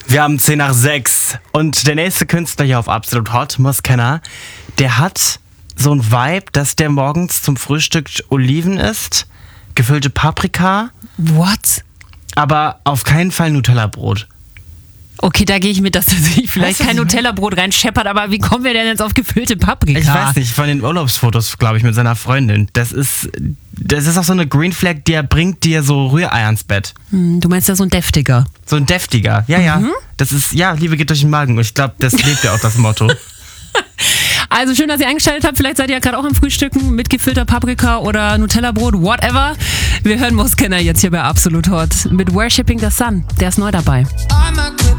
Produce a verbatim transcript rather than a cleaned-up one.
Wir haben zehn nach sechs und der nächste Künstler hier auf Absolut Hot, Moskenna, der hat so ein Vibe, dass der morgens zum Frühstück Oliven isst, gefüllte Paprika. What? Aber auf keinen Fall Nutella-Brot. Okay, da gehe ich mit, dass er sich vielleicht Weißt du, kein was ich Nutella-Brot reinscheppert, aber wie kommen wir denn jetzt auf gefüllte Paprika? Ich weiß nicht, von den Urlaubsfotos, glaube ich, mit seiner Freundin. Das ist, das ist auch so eine Green Flag, der bringt dir so Rührei ans Bett. Hm, du meinst ja so ein deftiger. So ein deftiger, ja, ja. Mhm. Das ist, ja, Liebe geht durch den Magen. Und ich glaube, das lebt ja auch das Motto. Also schön, dass ihr eingeschaltet habt. Vielleicht seid ihr ja gerade auch am Frühstücken mit gefüllter Paprika oder Nutella-Brot, whatever. Wir hören Moskenna jetzt hier bei Absolut Hot mit Worshipping the Sun. Der ist neu dabei.